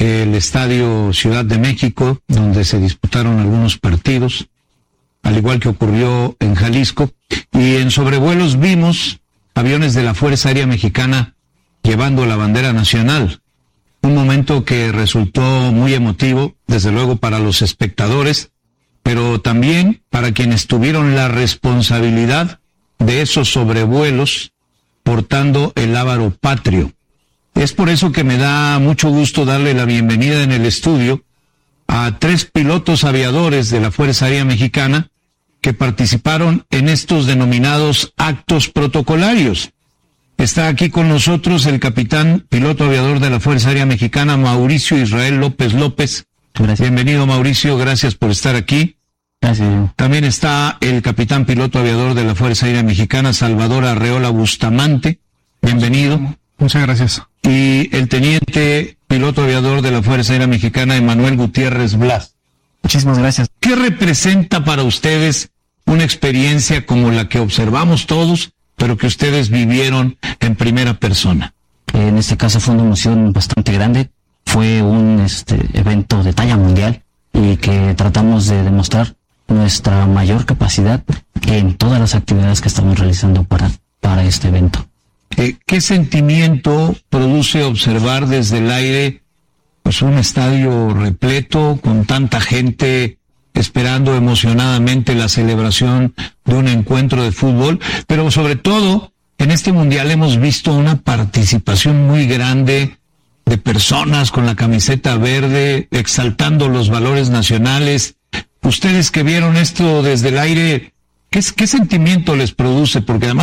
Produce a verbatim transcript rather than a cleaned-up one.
el Estadio Ciudad de México, donde se disputaron algunos partidos, al igual que ocurrió en Jalisco, y en sobrevuelos vimos aviones de la Fuerza Aérea Mexicana llevando la bandera nacional. Un momento que resultó muy emotivo, desde luego para los espectadores, pero también para quienes tuvieron la responsabilidad de esos sobrevuelos portando el lábaro patrio. Es por eso que me da mucho gusto darle la bienvenida en el estudio a tres pilotos aviadores de la Fuerza Aérea Mexicana que participaron en estos denominados actos protocolarios. Está aquí con nosotros el capitán piloto aviador de la Fuerza Aérea Mexicana, Mauricio Israel López López. Gracias. Bienvenido, Mauricio, gracias por estar aquí. Gracias. También está el capitán piloto aviador de la Fuerza Aérea Mexicana, Salvador Arreola Bustamante. Bienvenido. Muchas gracias. Y el teniente piloto aviador de la Fuerza Aérea Mexicana, Emanuel Gutiérrez Blas. Muchísimas gracias. ¿Qué representa para ustedes una experiencia como la que observamos todos, pero que ustedes vivieron en primera persona? En este caso fue una emoción bastante grande. Fue un este evento de talla mundial y que tratamos de demostrar nuestra mayor capacidad en todas las actividades que estamos realizando para, para este evento. Eh, ¿Qué sentimiento produce observar desde el aire pues un estadio repleto con tanta gente esperando emocionadamente la celebración de un encuentro de fútbol? Pero sobre todo, en este mundial hemos visto una participación muy grande de personas con la camiseta verde, exaltando los valores nacionales. Ustedes que vieron esto desde el aire, ¿qué, qué sentimiento les produce? Porque además